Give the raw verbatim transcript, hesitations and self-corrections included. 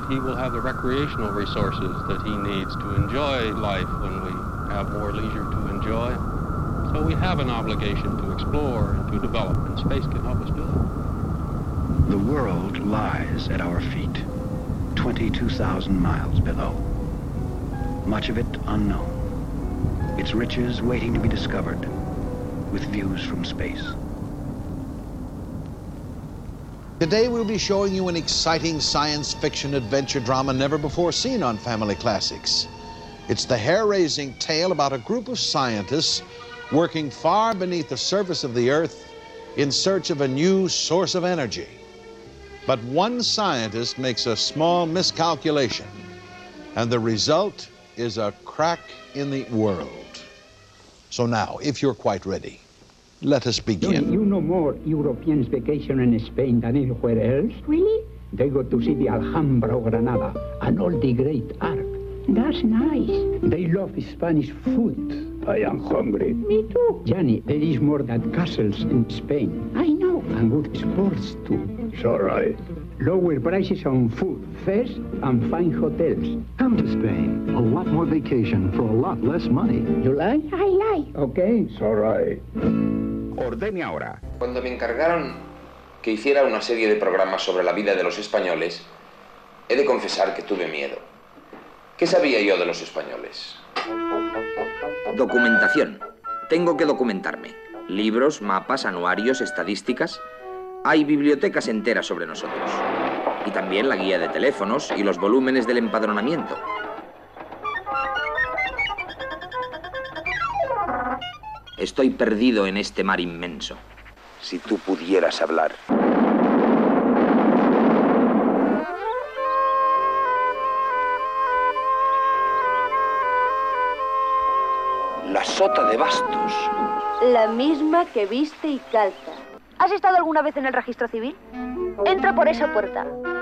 he will have the recreational resources that he needs to enjoy life when we have more leisure to enjoy. So we have an obligation to explore and to develop, and space can help us do it. The world lies at our feet, twenty-two thousand miles below. Much of it unknown. Its riches waiting to be discovered with views from space. Today we'll be showing you an exciting science fiction adventure drama never before seen on Family Classics. It's the hair-raising tale about a group of scientists working far beneath the surface of the Earth in search of a new source of energy. But one scientist makes a small miscalculation, and the result is a crack in the world. So now, if you're quite ready, let us begin. You know more Europeans vacation in Spain than anywhere else? Really? They go to see the Alhambra or Granada and all the great art. That's nice. They love Spanish food. I am hungry. Me too. Johnny, there is more than castles in Spain. I know. And good sports too. It's all right. Lower prices on food, fairs, and fine hotels. Come to Spain. A lot more vacation for a lot less money. You like? I like. Okay. It's all right. Ordene ahora. Cuando me encargaron que hiciera una serie de programas sobre la vida de los españoles, he de confesar que tuve miedo. ¿Qué sabía yo de los españoles? Documentación. Tengo que documentarme. Libros, mapas, anuarios, estadísticas. Hay bibliotecas enteras sobre nosotros. Y también la guía de teléfonos y los volúmenes del empadronamiento. Estoy perdido en este mar inmenso. Si tú pudieras hablar. La sota de bastos. La misma que viste y calza. ¿Has estado alguna vez en el registro civil? Entra por esa puerta.